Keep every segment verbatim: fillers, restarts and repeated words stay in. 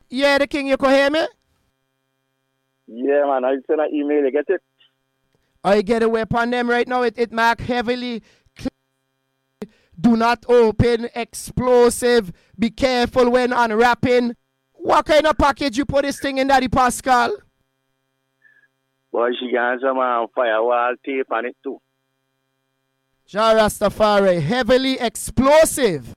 Yeah, the king, you can hear me? Yeah, man, I send an email, you get it? I get away upon them right now. It, it mark heavily. Do not open, explosive. Be careful when unwrapping. What kind of package you put this thing in, Daddy Pascal? Boy, she got some uh, firewall tape on it too. Jah Rastafari, heavily explosive.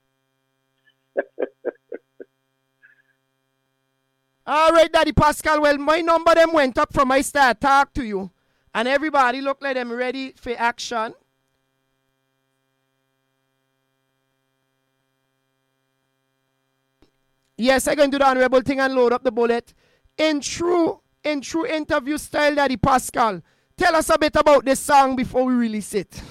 All right, Daddy Pascal. Well, my number them went up from I start talk to you. And everybody look like them ready for action. Yes, I can do the honorable thing and load up the bullet. In true, in true interview style, Daddy Pascal, tell us a bit about this song before we release it.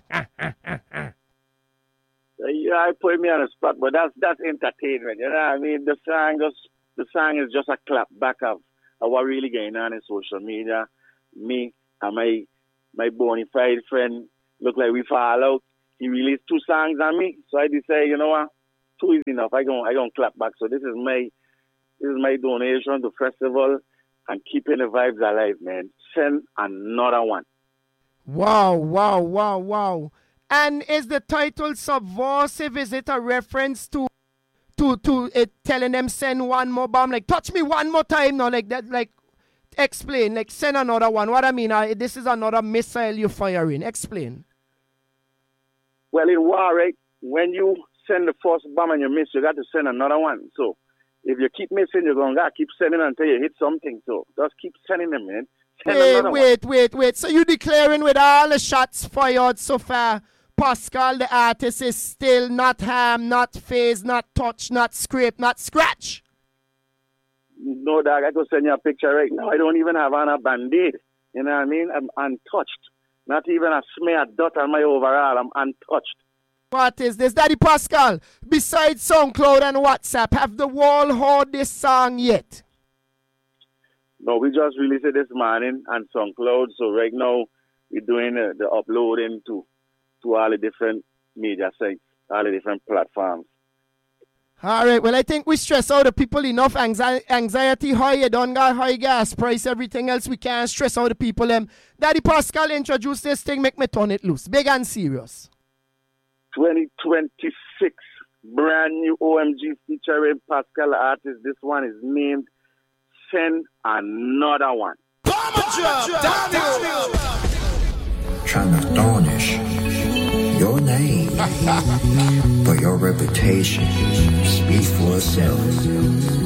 Yeah, I put me on the spot, but that's that's entertainment. You know what I mean? The song just the song is just a clap back of, of what really going on in social media. Me and my my bona fide friend look like we fall out. He released two songs on me, so I decided, you know what, two is enough. I gon' I gon' clap back. So this is my this is my donation to festival and keeping the vibes alive, man. Send another one. Wow, wow, wow, wow. And is the title Subversive? Is it a reference to to to it telling them send one more bomb? Like, touch me one more time now, like that, like explain, like send another one. What I mean, uh, this is another missile you're firing. Explain. Well, in war, right, when you send the first bomb and you miss, you got to send another one. So if you keep missing, you're going to keep sending until you hit something. So just keep sending them, man. Send wait, another wait, one. wait, wait. So you declaring with all the shots fired so far, Pascal, the artist, is still not harmed, not phased, not touched, not scraped, not scratch? No, dog, I could send you a picture right now. I don't even have on a band-aid. You know what I mean? I'm untouched. Not even a smear dot on my overall. I'm untouched. What is this? Daddy Pascal, besides SoundCloud and WhatsApp, have the wall heard this song yet? No, we just released it this morning on SoundCloud. So right now, we're doing uh, the uploading to, to all the different media sites, all the different platforms. All right, well, I think we stress out the people enough. Anxi- anxiety high, you don't got high gas price, everything else. We can't stress out the people. Um, Daddy Pascal, introduce this thing, make me turn it loose. Big and serious. twenty twenty-six, brand new O M G featuring Pascal artist. This one is named Send Another One. Trying to tarnish your name, but your reputation speaks for itself.